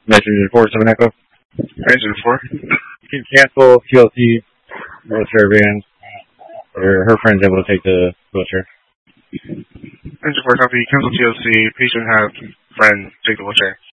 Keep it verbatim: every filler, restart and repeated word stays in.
Messenger four, seven Echo. Messenger four. You can cancel T L C wheelchair vans, or her friend's able to take the wheelchair. Messenger four copy, cancel T L C, patient have friend take the wheelchair.